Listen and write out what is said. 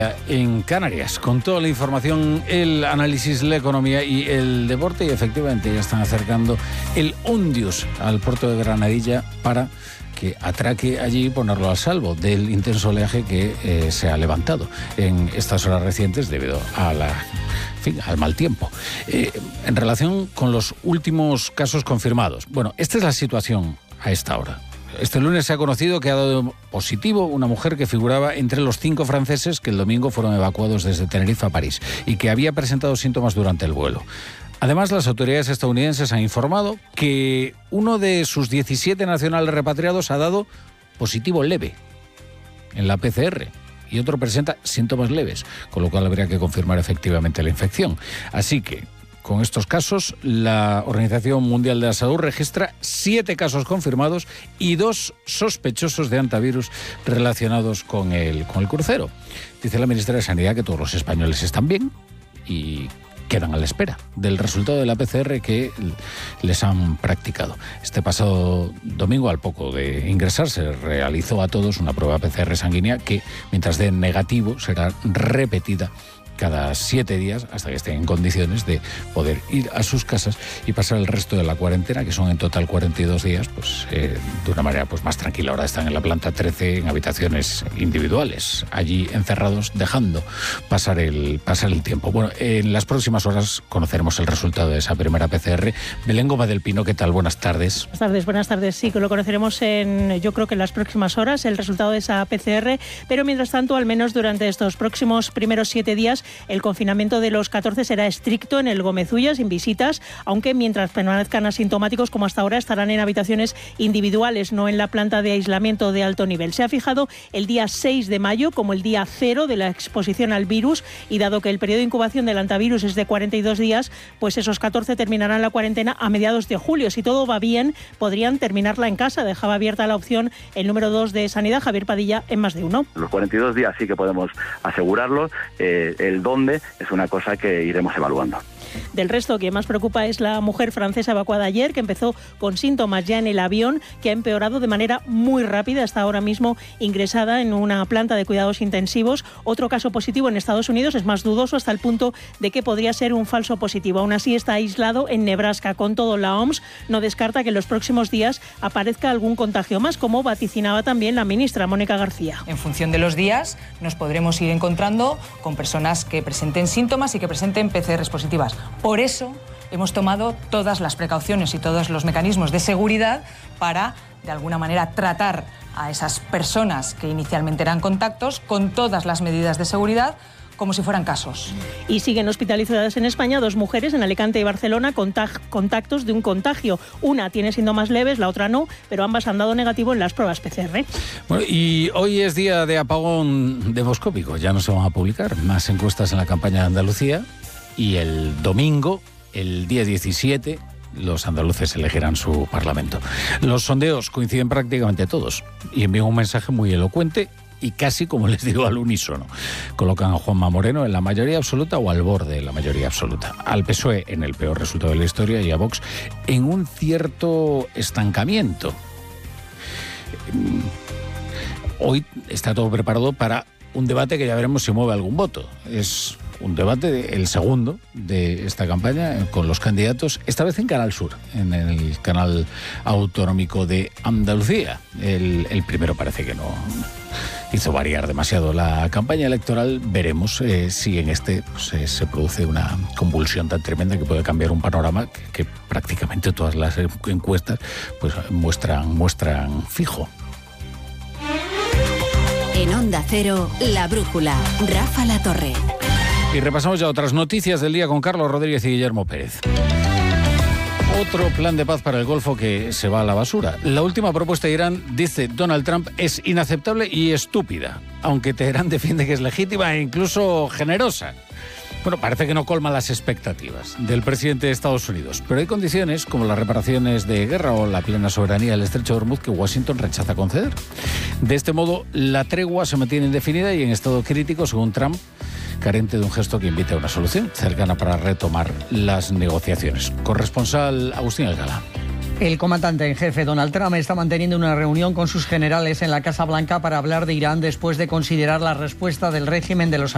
En Canarias, con toda la información, el análisis, la economía y el deporte, y efectivamente ya están acercando el Ondius al puerto de Granadilla para que atraque allí y ponerlo a salvo del intenso oleaje que se ha levantado en estas horas recientes debido a al mal tiempo. En relación con los últimos casos confirmados, bueno, esta es la situación a esta hora. Este lunes se ha conocido que ha dado positivo una mujer que figuraba entre los 5 franceses que el domingo fueron evacuados desde Tenerife a París y que había presentado síntomas durante el vuelo. Además, las autoridades estadounidenses han informado que uno de sus 17 nacionales repatriados ha dado positivo leve en la PCR y otro presenta síntomas leves, con lo cual habría que confirmar efectivamente la infección. Así que, con estos casos, la Organización Mundial de la Salud registra 7 casos confirmados y 2 sospechosos de hantavirus relacionados con el crucero. Dice la ministra de Sanidad que todos los españoles están bien y quedan a la espera del resultado de la PCR que les han practicado. Este pasado domingo, al poco de ingresar, se realizó a todos una prueba PCR sanguínea que, mientras dé negativo, será repetida cada 7 días hasta que estén en condiciones de poder ir a sus casas y pasar el resto de la cuarentena, que son en total 42 días, pues de una manera pues más tranquila. Ahora están en la planta 13 en habitaciones individuales, allí encerrados, dejando pasar el tiempo. Bueno, en las próximas horas conoceremos el resultado de esa primera PCR. Belén Gómez del Pino, ¿qué tal? Buenas tardes. Buenas tardes. Sí, que lo conoceremos yo creo que en las próximas horas, el resultado de esa PCR, pero mientras tanto, al menos durante estos próximos primeros 7 días, el confinamiento de los 14 será estricto en el Gómez-Ulla, sin visitas, aunque mientras permanezcan asintomáticos como hasta ahora estarán en habitaciones individuales, no en la planta de aislamiento de alto nivel. Se ha fijado el día 6 de mayo como el día cero de la exposición al virus y dado que el periodo de incubación del hantavirus es de 42 días, pues esos 14 terminarán la cuarentena a mediados de julio. Si todo va bien, podrían terminarla en casa. Dejaba abierta la opción el número 2 de Sanidad, Javier Padilla, en Más de Uno. Los 42 días sí que podemos asegurarlo. El dónde es una cosa que iremos evaluando. Del resto, que más preocupa es la mujer francesa evacuada ayer, que empezó con síntomas ya en el avión, que ha empeorado de manera muy rápida, hasta ahora mismo ingresada en una planta de cuidados intensivos. Otro caso positivo en Estados Unidos es más dudoso, hasta el punto de que podría ser un falso positivo. Aún así está aislado en Nebraska. Con todo, la OMS no descarta que en los próximos días aparezca algún contagio más, como vaticinaba también la ministra Mónica García. En función de los días nos podremos ir encontrando con personas que presenten síntomas y que presenten PCRs positivas. Por eso hemos tomado todas las precauciones y todos los mecanismos de seguridad para, de alguna manera, tratar a esas personas que inicialmente eran contactos con todas las medidas de seguridad, como si fueran casos. Y siguen hospitalizadas en España 2 mujeres en Alicante y Barcelona contactos de un contagio. Una tiene síntomas leves, la otra no, pero ambas han dado negativo en las pruebas PCR. Bueno, y hoy es día de apagón demoscópico. Ya no se van a publicar más encuestas en la campaña de Andalucía. Y el domingo, el día 17, los andaluces elegirán su Parlamento. Los sondeos coinciden prácticamente todos y envían un mensaje muy elocuente y casi, como les digo, al unísono. Colocan a Juanma Moreno en la mayoría absoluta o al borde de la mayoría absoluta. Al PSOE en el peor resultado de la historia y a Vox en un cierto estancamiento. Hoy está todo preparado para un debate que ya veremos si mueve algún voto. Es un debate, el segundo de esta campaña, con los candidatos, esta vez en Canal Sur, en el canal autonómico de Andalucía. El primero parece que no hizo variar demasiado la campaña electoral. Veremos si en este se produce una convulsión tan tremenda que puede cambiar un panorama que prácticamente todas las encuestas pues muestran fijo. En Onda Cero, La Brújula, Rafa La Torre. Y repasamos ya otras noticias del día con Carlos Rodríguez y Guillermo Pérez. Otro plan de paz para el Golfo que se va a la basura. La última propuesta de Irán, dice Donald Trump, es inaceptable y estúpida, aunque Teherán defiende que es legítima e incluso generosa. Bueno, parece que no colma las expectativas del presidente de Estados Unidos, pero hay condiciones como las reparaciones de guerra o la plena soberanía del Estrecho de Hormuz que Washington rechaza conceder. De este modo, la tregua se mantiene indefinida y en estado crítico, según Trump, carente de un gesto que invite a una solución cercana para retomar las negociaciones. Corresponsal Agustín Alcalá. El comandante en jefe Donald Trump está manteniendo una reunión con sus generales en la Casa Blanca para hablar de Irán después de considerar la respuesta del régimen de los